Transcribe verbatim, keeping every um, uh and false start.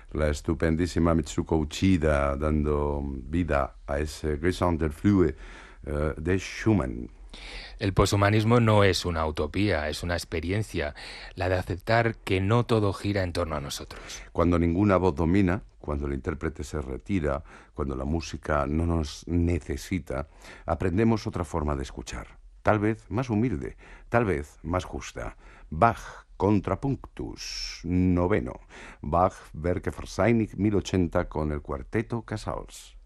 la estupendísima Mitsuko Uchida dando vida a ese Grisant del Flue uh, de Schumann. El poshumanismo no es una utopía, es una experiencia, la de aceptar que no todo gira en torno a nosotros. Cuando ninguna voz domina, cuando el intérprete se retira, cuando la música no nos necesita, aprendemos otra forma de escuchar, tal vez más humilde, tal vez más justa. Bach, Contrapunctus, noveno. Bach, Werke Verseinig, mil ochenta con el cuarteto Casals.